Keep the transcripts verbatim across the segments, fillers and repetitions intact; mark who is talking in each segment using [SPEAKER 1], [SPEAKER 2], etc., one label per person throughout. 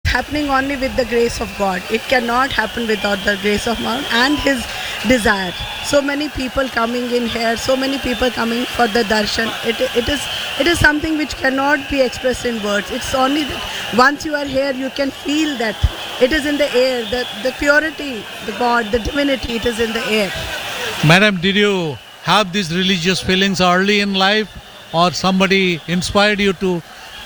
[SPEAKER 1] happening only with the grace of God. It cannot happen without the grace of God and His desire. So many people coming in here, so many people coming for the darshan. It, it is it is something which cannot be expressed in words. It's only that once you are here, you can feel that it is in the air, the, the purity, the God, the divinity, it is in the air.
[SPEAKER 2] Madam, did you have these religious feelings early in life, or somebody inspired you to?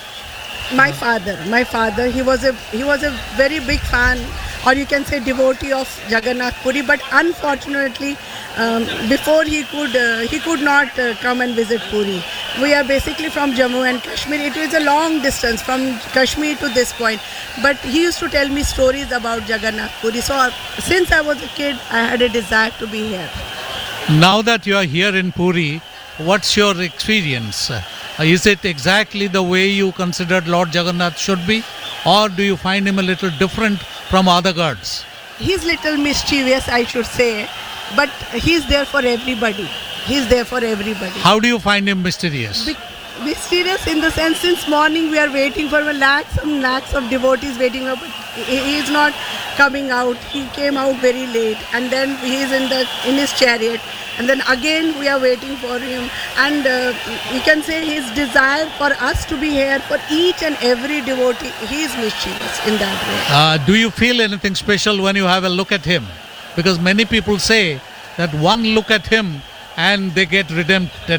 [SPEAKER 1] My father, my father, he was a he was a very big fan, or you can say devotee of Jagannath Puri. But unfortunately, um, before he could uh, he could not uh, come and visit Puri. We are basically from Jammu and Kashmir. It was a long distance from Kashmir to this point. But he used to tell me stories about Jagannath Puri. So uh, since I was a kid, I had a desire to be here.
[SPEAKER 2] Now that you are here in Puri, what's your experience? Uh, Is it exactly the way you considered Lord Jagannath should be, or do you find him a little different from other gods?
[SPEAKER 1] He's little mischievous, I should say, but he's there for everybody. He's there for everybody.
[SPEAKER 2] How do you find him mysterious?
[SPEAKER 1] Be- mysterious in the sense, since morning we are waiting for lakhs and lakhs of devotees waiting up. He he is not coming out. He came out very late, and then he is in the in his chariot, and then again we are waiting for him. And uh, you can say his desire for us to be here, for each and every devotee, he is mischievous in that way.
[SPEAKER 2] Uh, do you feel anything special when you have a look at him? Because many people say that one look at him and they get redempted.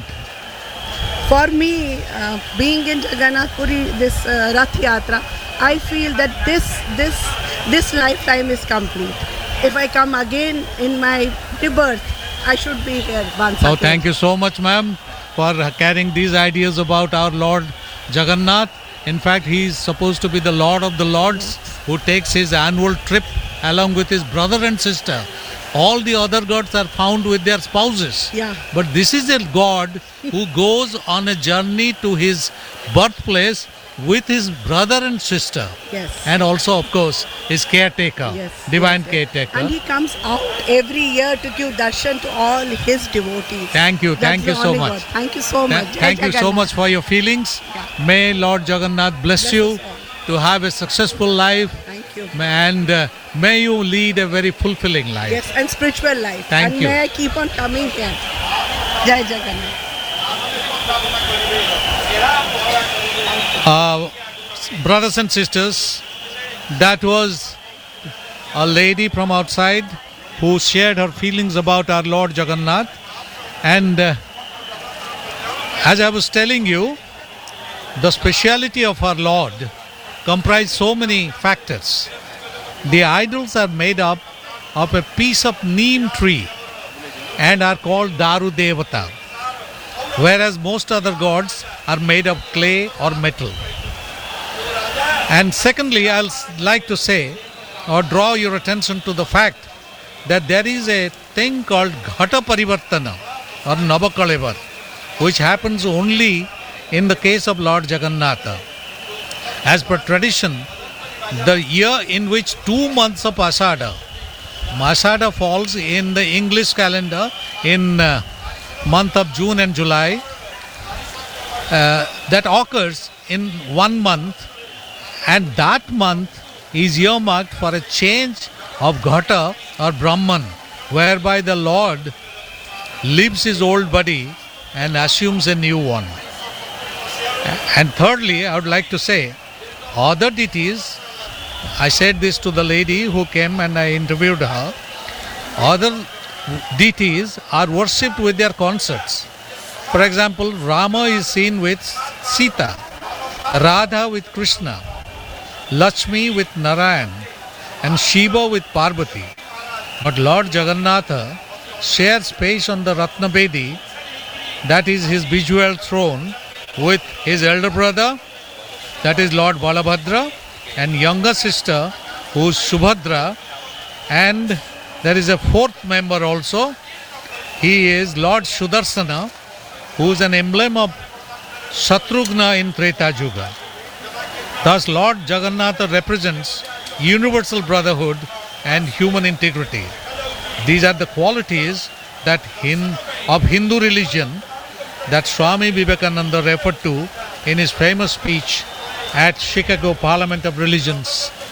[SPEAKER 1] For me, uh, being in Jagannath Puri, this uh, Rath Yatra, I feel that this this this lifetime is complete. If I come again in my rebirth, I should be here once
[SPEAKER 2] Oh,
[SPEAKER 1] again.
[SPEAKER 2] thank you so much, ma'am, for carrying these ideas about our Lord Jagannath. In fact, he is supposed to be the Lord of the Lords, who takes his annual trip along with his brother and sister. All the other gods are found with their spouses.
[SPEAKER 1] Yeah.
[SPEAKER 2] But this is a God who goes on a journey to his birthplace with his brother and sister.
[SPEAKER 1] Yes.
[SPEAKER 2] And also, of course, his caretaker,
[SPEAKER 1] Yes,
[SPEAKER 2] divine
[SPEAKER 1] yes, yes.
[SPEAKER 2] caretaker.
[SPEAKER 1] And he comes out every year to give darshan to all his devotees.
[SPEAKER 2] Thank you,
[SPEAKER 1] That's
[SPEAKER 2] thank
[SPEAKER 1] the
[SPEAKER 2] you so
[SPEAKER 1] only
[SPEAKER 2] much.
[SPEAKER 1] God. Thank you so
[SPEAKER 2] Tha-
[SPEAKER 1] much. Jai
[SPEAKER 2] Thank you so
[SPEAKER 1] Jagannath.
[SPEAKER 2] much for your feelings.
[SPEAKER 1] Yeah.
[SPEAKER 2] May Lord Jagannath bless
[SPEAKER 1] Bless
[SPEAKER 2] you
[SPEAKER 1] us all.
[SPEAKER 2] to have a successful life.
[SPEAKER 1] Thank you.
[SPEAKER 2] And uh, may you lead a very fulfilling life.
[SPEAKER 1] Yes, and spiritual life.
[SPEAKER 2] Thank
[SPEAKER 1] and
[SPEAKER 2] you.
[SPEAKER 1] may I keep on coming here. Jai Jagannath.
[SPEAKER 2] Uh, brothers and sisters, that was a lady from outside who shared her feelings about our Lord Jagannath. And uh, as I was telling you, the speciality of our Lord comprised so many factors. The idols are made up of a piece of neem tree and are called Daru Devata, whereas most other gods are made of clay or metal. And secondly, I'll like to say or draw your attention to the fact that there is a thing called Ghata Parivartana or Navakalevar, which happens only in the case of Lord Jagannatha. As per tradition, the year in which two months of Ashada, Ashada falls in the English calendar in uh, month of June and July, uh, that occurs in one month, and that month is earmarked for a change of Ghata or Brahman, whereby the Lord leaves his old body and assumes a new one. And thirdly, I would like to say, other deities, I said this to the lady who came and I interviewed her, other deities are worshipped with their consorts. For example, Rama is seen with Sita, Radha with Krishna, Lakshmi with Narayan, and Shiva with Parvati. But Lord Jagannatha shares space on the Ratnabedi, that is his visual throne, with his elder brother, that is Lord Balabhadra, and younger sister, who is Subhadra, and there is a fourth member also. He is Lord Sudarsana, who is an emblem of Shatrughna in Treta Yuga. Thus, Lord Jagannatha represents universal brotherhood and human integrity. These are the qualities that hin- of Hindu religion that Swami Vivekananda referred to in his famous speech at Chicago Parliament of Religions